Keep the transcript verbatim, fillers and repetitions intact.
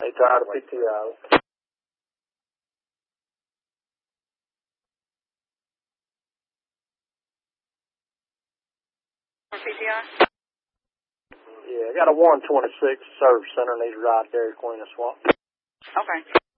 They tired of P T O. P T I? Yeah, I got a one twenty-six service center needs to ride Dairy Queen and swap. Okay.